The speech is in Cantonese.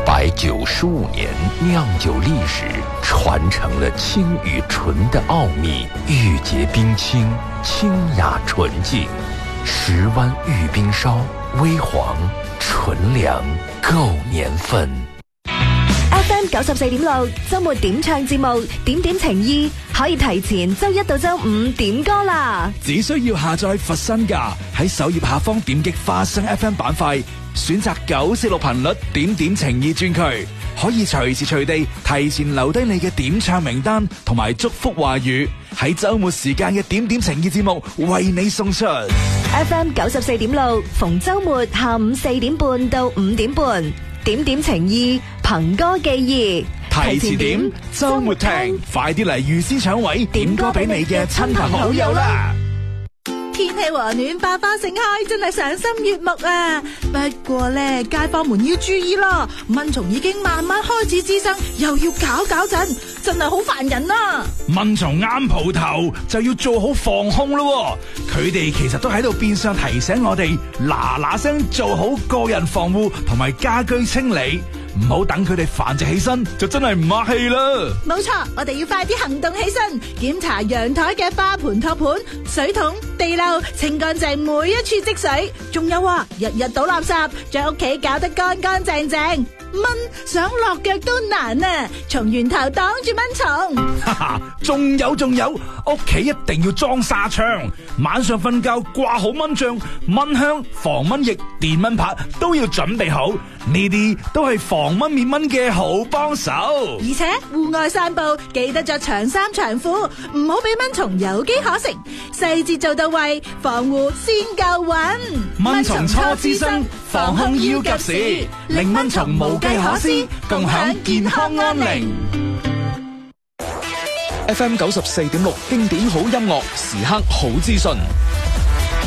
195年酿酒历史，传承了清与纯的奥秘，玉洁冰清，清雅纯净。10湾玉冰烧，微黄纯良，够年份。 FM 94.6周末點唱節目，點點情意，可以提前周一到周五點歌啦。 只需要下載佛身價，喺首頁下方點擊花生 FM 板塊，選擇946頻率點點情意專區，可以隨時隨地提前留低你嘅點唱名單同埋祝福話語，喺周末時間嘅點點情意節目為你送出。 FM 94.6逢周末下午4點半到5點半，點點情意，憑歌寄意， 提前點，周末聽，快啲嚟預先搶位，點歌俾你嘅親朋好友啦！ 天氣和暖，百花盛開，真係賞心悅目啊！不過咧，街坊們要注意咯，蚊蟲已經慢慢開始滋生，又要搞陣，真係好煩人啊！ 蚊蟲啱蒲頭就要做好防控咯，佢哋其實都喺度變相提醒我哋嗱聲做好個人防護同埋家居清理，唔好等佢哋繁殖起身就真係唔客氣啦。 冇錯，我哋要快啲行動起身，檢查陽台嘅花盆托盤、水桶、地漏，清乾淨每一處積水。仲有啊，日日倒垃圾，將屋企搞得乾乾淨淨。蚊想落腳都難啊！從源頭擋住蚊蟲。 哈哈，仲有，屋企一定要裝紗窗，晚上瞓覺掛好蚊帳、蚊香、防蚊液、電蚊拍都要準備好，呢啲都係防蚊滅蚊嘅好幫手。 而且戶外散步記得着長衫長褲，唔好俾蚊蟲有機可乘，細節做到位，防護先夠穩。 蚊蟲初滋生，防控要及時，令蚊蟲無計可施，共享健康安寧。 FM 94.6經典好音樂，時刻好資訊。